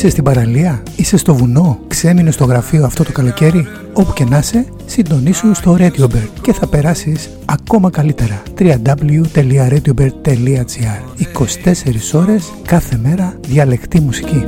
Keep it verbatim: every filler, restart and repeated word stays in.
Είσαι στην παραλία, είσαι στο βουνό, ξέμεινε στο γραφείο αυτό το καλοκαίρι. Όπου και να είσαι, συντονίσου στο RadioBird και θα περάσεις ακόμα καλύτερα. double-u double-u double-u τελεία radiobird τελεία gr. είκοσι τέσσερις ώρες κάθε μέρα διαλεκτή μουσική.